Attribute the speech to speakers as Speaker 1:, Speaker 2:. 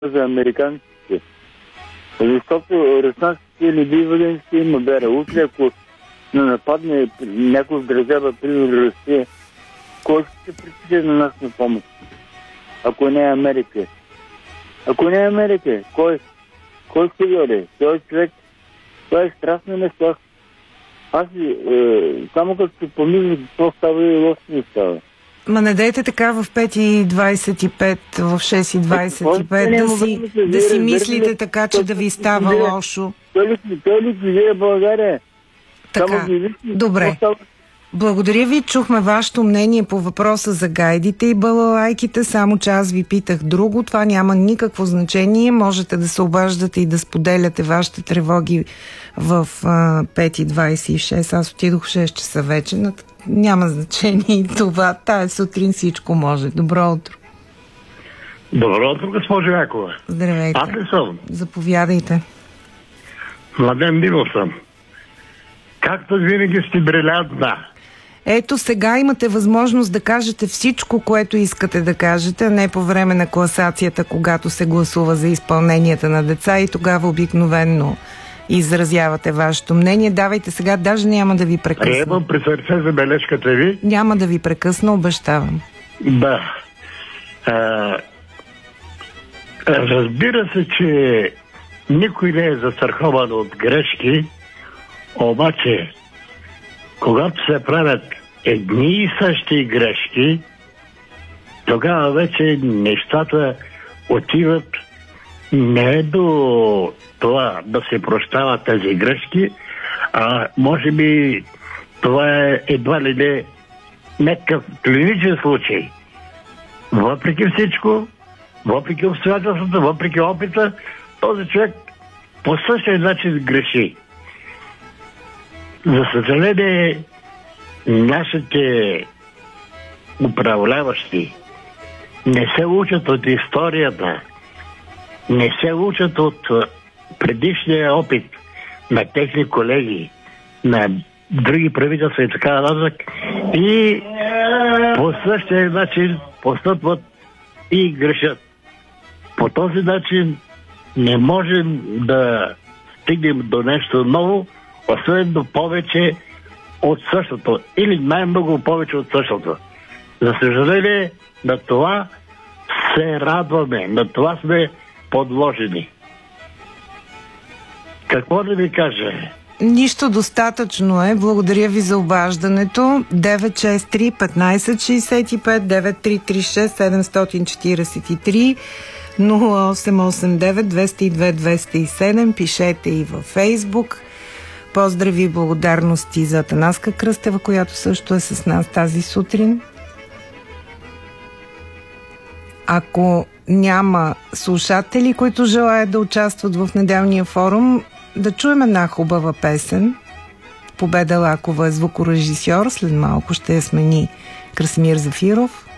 Speaker 1: за американците. Защото руснаците не бива да им се има бера. Утре, ако не нападне някой държава, примерно Русия, кой ще се притича на нас на помощ? Ако не е Америка. Ако не е Америка, кой ще дойде? Той човек, това е страшно место. Аз само като се помисля, какво става и лошо не става.
Speaker 2: Ма не дайте така в 5:25, в 6:25 да си мислите така, че да ви става лошо.
Speaker 1: Той ликвидира България.
Speaker 2: Така, добре. Благодаря ви, чухме вашето мнение по въпроса за гайдите и балалайките, само че аз ви питах друго. Това няма никакво значение. Можете да се обаждате и да споделяте вашите тревоги в 5:26. Аз отидох в 6 часа вече. Няма значение и това. Тая сутрин всичко може. Добро утро.
Speaker 3: Добро утро, госпожо Якова.
Speaker 2: Здравейте.
Speaker 3: Аз ли съм?
Speaker 2: Заповядайте.
Speaker 3: Младен Димов съм. Както винаги сте брилянтна.
Speaker 2: Ето сега имате възможност да кажете всичко, което искате да кажете, а не по време на класацията, когато се гласува за изпълненията на деца и тогава обикновенно изразявате вашето мнение. Давайте сега, даже няма да ви прекъсна.
Speaker 3: Приемам при сърце забележката ви.
Speaker 2: Няма да ви прекъсна, обещавам.
Speaker 3: Да. Разбира се, че никой не е застрахован от грешки, обаче когато се правят едни и същи грешки, тогава вече нещата отиват не до това да се прощават тези грешки, а може би това е едва ли не някакъв клиничен случай. Въпреки всичко, въпреки обстоятелствата, въпреки опита, този човек по същия начин греши. За съжаление, нашите управляващи не се учат от историята, не се учат от предишния опит на техни колеги, на други правителства и така нататък, и по същия начин постъпват и грешат. По този начин не можем да стигнем до нещо ново, освен до повече от същото. Или най-много повече от същото. За съжаление, на това се радваме. На това сме подложени. Какво да ви кажа?
Speaker 2: Нищо, достатъчно е. Благодаря ви за обаждането. 963 1565 9336 743 0889 202 207. Пишете и във Фейсбук. Поздрави и благодарности за Атанаска Кръстева, която също е с нас тази сутрин. Ако няма слушатели, които желаят да участват в неделния форум, да чуем една хубава песен. Победа Лакова е звукорежисьор, след малко ще я смени Красимир Зафиров.